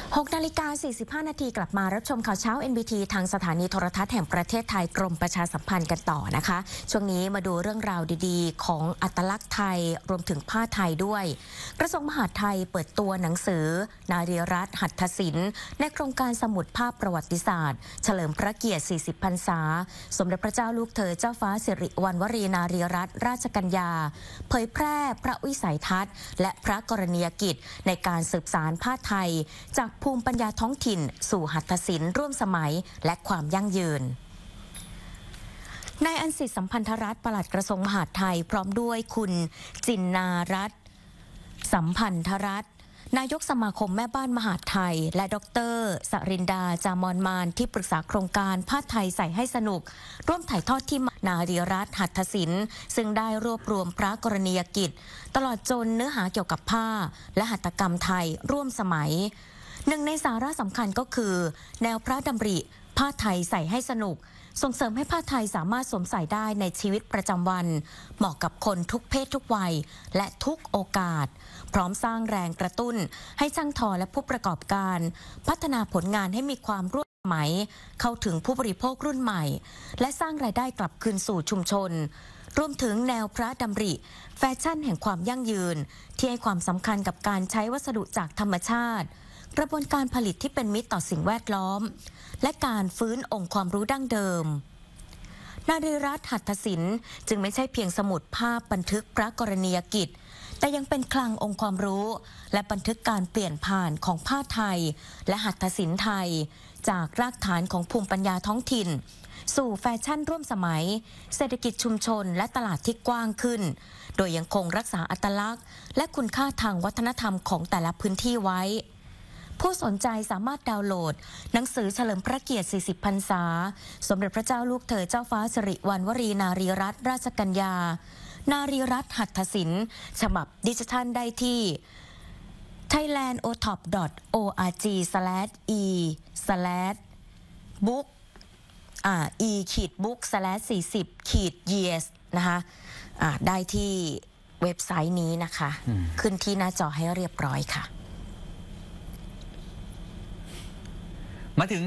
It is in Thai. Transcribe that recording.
6:45 นาทีกลับมารับชมข่าวเช้า NBT ทางสถานีโทรทัศน์แห่งประเทศไทยกรมประชาสัมพันธ์กันต่อนะคะช่วงนี้มาดูเรื่องราวดีๆของอัตลักษณ์ไทยรวมถึงผ้าไทยด้วยกระทรวงมหาดไทยเปิดตัวหนังสือนารีรัตน์หัตถศิลป์ในโครงการสมุดภาพประวัติศาสตร์เฉลิมพระเกียรติ 40 พรรษาสมเด็จพระเจ้าลูกเธอเจ้าฟ้าสิริวัณวรีนารีรัตน์ราชกัญญาเผยแพร่พระวิสัยทัศน์และพระกรณียกิจในการสืบสานผ้าไทยจากภูมิปัญญาท้องถิ่นสู่หัตถศิลป์ร่วมสมัยและความยั่งยืนนายอันสิทธิ์สัมพันธรัตน์ปลัดกระทรวงมหาดไทยพร้อมด้วยคุณจินนารัตน์สัมพันธรัตน์นายกสมาคมแม่บ้านมหาดไทยและดร.สรินดาจามอนมานที่ปรึกษาโครงการผ้าไทยใส่ให้สนุกร่วมถ่ายทอดที่นารีรัตน์หัตถศิลป์ซึ่งได้รวบรวมพระกรณียกิจตลอดจนเนื้อหาเกี่ยวกับผ้าและหัตถกรรมไทยร่วมสมัยหนึ่งในสาระสำคัญก็คือแนวพระดำริผ้าไทยใส่ให้สนุกส่งเสริมให้ผ้าไทยสามารถสวมใส่ได้ในชีวิตประจำวันเหมาะกับคนทุกเพศทุกวัยและทุกโอกาสพร้อมสร้างแรงกระตุ้นให้ช่างทอและผู้ประกอบการพัฒนาผลงานให้มีความร่วมสมัยเข้าถึงผู้บริโภครุ่นใหม่และสร้างรายได้กลับคืนสู่ชุมชนรวมถึงแนวพระดำริแฟชั่นแห่งความยั่งยืนที่ให้ความสำคัญกับการใช้วัสดุจากธรรมชาติกระบวนการผลิตที่เป็นมิตรต่อสิ่งแวดล้อมและการฟื้นองค์ความรู้ดั้งเดิมนารีรัตน์หัตถศิลป์จึงไม่ใช่เพียงสมุดภาพบันทึกพระกรณียกิจแต่ยังเป็นคลังองค์ความรู้และบันทึกการเปลี่ยนผ่านของผ้าไทยและหัตถศิลป์ไทยจากรากฐานของภูมิปัญญาท้องถิ่นสู่แฟชั่นร่วมสมัยเศรษฐกิจชุมชนและตลาดที่กว้างขึ้นโดยยังคงรักษาอัตลักษณ์และคุณค่าทางวัฒนธรรมของแต่ละพื้นที่ไว้ผู้สนใจสามารถดาวน์โหลดหนังสือเฉลิมพระเกียรติ 40 พรรษาสมเด็จพระเจ้าลูกเธอเจ้าฟ้าสิริวัณวรีนารีรัตน์ราชกัญญานารีรัตน์หัตถศิลป์ฉบับดิจิทัลได้ที่ thailandotop.org/e/book e-book/40-years นะคะได้ที่เว็บไซต์นี้นะคะขึ้นที่หน้าจอให้เรียบร้อยค่ะมาถึง